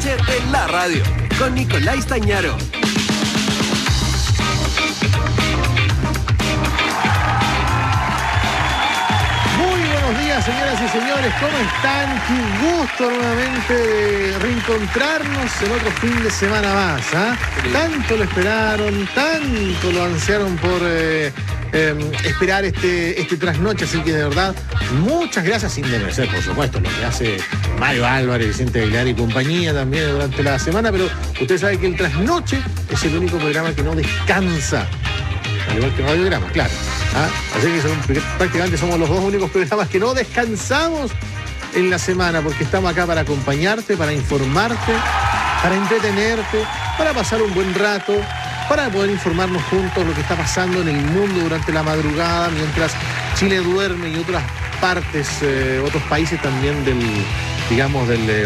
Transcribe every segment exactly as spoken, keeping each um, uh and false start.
trasnoche de la radio, con Nicolás Tañaro. Buenos días, señoras y señores, ¿cómo están? Qué gusto nuevamente de reencontrarnos en otro fin de semana más. ¿eh? Sí. Tanto lo esperaron, tanto lo ansiaron por eh, eh, esperar este, este trasnoche, así que de verdad, muchas gracias, sin desmerecer, por supuesto, lo que hace Mario Álvarez, Vicente Aguilar y compañía también durante la semana, pero usted sabe que el trasnoche es el único programa que no descansa, al igual que Radiograma, claro. ¿Ah? Así que son, prácticamente somos los dos únicos programas que no descansamos en la semana, porque estamos acá para acompañarte, para informarte, para entretenerte, para pasar un buen rato, para poder informarnos juntos lo que está pasando en el mundo durante la madrugada, mientras Chile duerme y otras partes, eh, otros países también del, digamos, del, eh,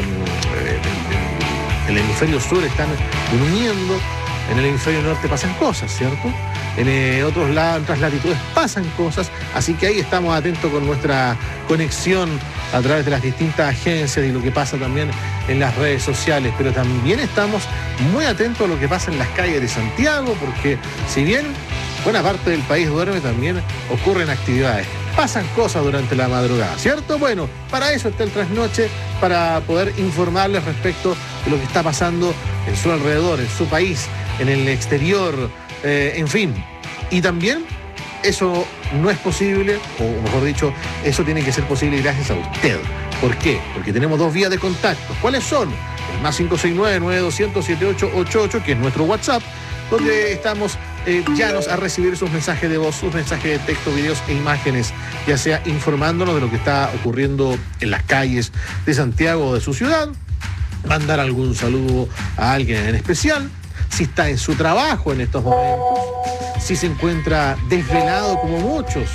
del, del hemisferio sur están durmiendo. En el hemisferio norte pasan cosas, ¿cierto? En eh, otros lados, en otras latitudes pasan cosas, así que ahí estamos atentos con nuestra conexión a través de las distintas agencias y lo que pasa también en las redes sociales, pero también estamos muy atentos a lo que pasa en las calles de Santiago, porque si bien buena parte del país duerme, también ocurren actividades, pasan cosas durante la madrugada, ¿cierto? Bueno, para eso está el trasnoche, para poder informarles respecto de lo que está pasando en su alrededor, en su país, en el exterior, eh, en fin. Y también eso no es posible, o mejor dicho, eso tiene que ser posible gracias a usted. ¿Por qué? Porque tenemos dos vías de contacto. ¿Cuáles son? El más cinco seis nueve, nueve dos cero, siete ocho ocho ocho, que es nuestro WhatsApp, donde estamos eh, llanos a recibir sus mensajes de voz, sus mensajes de texto, videos e imágenes, ya sea informándonos de lo que está ocurriendo en las calles de Santiago o de su ciudad, mandar algún saludo a alguien en especial, si está en su trabajo en estos momentos, si se encuentra desvelado como muchos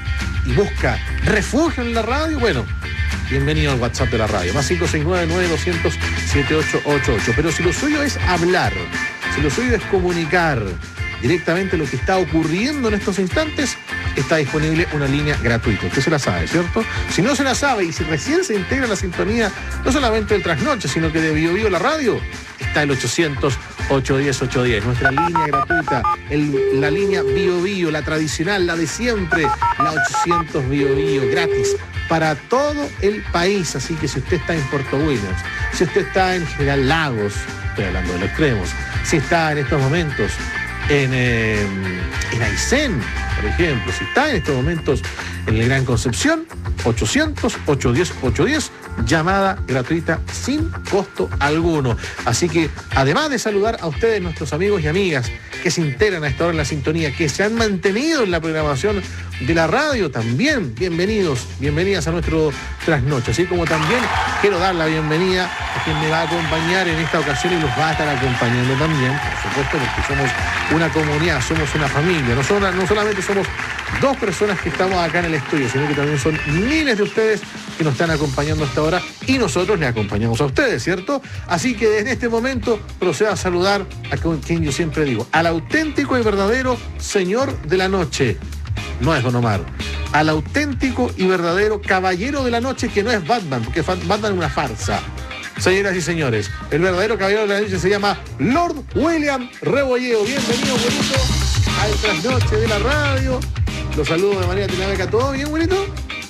y busca refugio en la radio, bueno, bienvenido al WhatsApp de la radio, más cinco seis nueve, nueve dos cero cero, siete ocho ocho ocho. Pero si lo suyo es hablar, si lo suyo es comunicar directamente lo que está ocurriendo en estos instantes, está disponible una línea gratuita. Usted se la sabe, ¿cierto? Si no se la sabe y si recién se integra la sintonía, no solamente del trasnoche, sino que de Bio Bio la radio, está el ochocientos, ochocientos diez, ochocientos diez. Nuestra línea gratuita, el, la línea Bio Bio, la tradicional, la de siempre, la ochocientos Bio Bio, gratis para todo el país. Así que si usted está en Puerto Williams, si usted está en General Lagos, estoy hablando de los extremos, si está en estos momentos en, eh, en Aysén, por ejemplo, si está en estos momentos en el Gran Concepción, ochocientos, ochocientos diez, ochocientos diez, llamada gratuita sin costo alguno. Así que, además de saludar a ustedes, nuestros amigos y amigas que se integran a esta hora en la sintonía, que se han mantenido en la programación de la radio, también bienvenidos, bienvenidas a nuestro trasnoche. Así como también quiero dar la bienvenida a quien me va a acompañar en esta ocasión y los va a estar acompañando también, por supuesto, porque somos una comunidad, somos una familia. No, son, no solamente somos dos personas que estamos acá en el estudio, sino que también son miles de ustedes que nos están acompañando hasta ahora y nosotros les acompañamos a ustedes, ¿cierto? Así que desde este momento procedo a saludar a quien yo siempre digo, al auténtico y verdadero señor de la noche. No es Don Omar. Al auténtico y verdadero caballero de la noche, que no es Batman, porque Batman es una farsa. Señoras y señores, el verdadero caballero de la noche se llama Lord William Rebolleo. Bienvenido, bonito, al trasnoche de la radio. Los saludo de manera telemática. ¿Todo bien, bonito?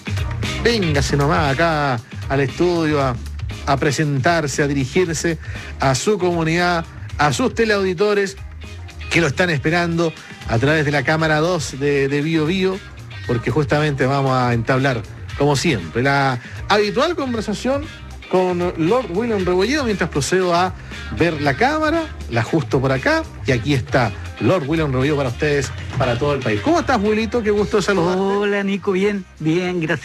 Véngase nomás acá al estudio a, a presentarse, a dirigirse a su comunidad, a sus teleauditores que lo están esperando a través de la cámara dos de, de Bio Bio, porque justamente vamos a entablar, como siempre, la habitual conversación con Lord William Rebolleo, mientras procedo a ver la cámara, la ajusto por acá, y aquí está Lord William Rebolleo para ustedes, para todo el país. ¿Cómo estás, Wilito? Qué gusto saludarte. Hola, Nico, bien, bien, gracias.